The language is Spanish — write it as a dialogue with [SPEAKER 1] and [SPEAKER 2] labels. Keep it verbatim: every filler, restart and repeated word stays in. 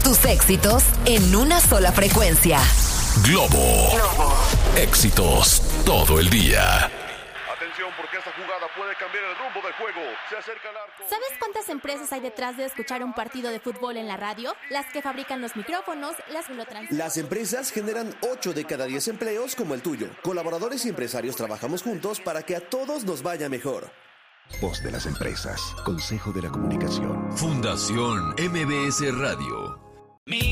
[SPEAKER 1] Tus éxitos en una sola frecuencia.
[SPEAKER 2] Globo. Globo. Éxitos todo el día.
[SPEAKER 3] Atención, porque esta jugada puede cambiar el rumbo del juego. Se acerca al arco.
[SPEAKER 4] ¿Sabes cuántas empresas hay detrás de escuchar un partido de fútbol en la radio? Las que fabrican los micrófonos, las que lo transmiten.
[SPEAKER 5] Las empresas generan ocho de cada diez empleos como el tuyo. Colaboradores y empresarios trabajamos juntos para que a todos nos vaya mejor.
[SPEAKER 6] Voz de las empresas. Consejo de la Comunicación.
[SPEAKER 2] Fundación M B S Radio.